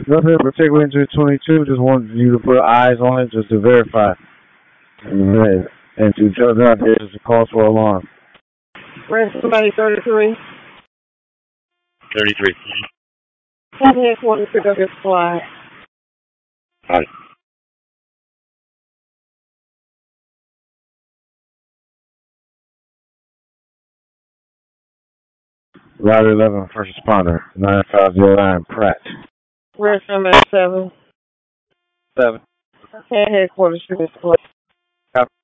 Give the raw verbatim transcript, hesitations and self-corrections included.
Nothing particular into twenty-two. Just wanted you to put eyes on it just to verify. And, and to judge out there is a cause for alarm. Where's somebody thirty-three? thirty-three. Come here, want to pick up your supply. All right. Route eleven, first responder, nine five zero nine Pratt. Where's somebody seven? Seven. Head headquarters for this place.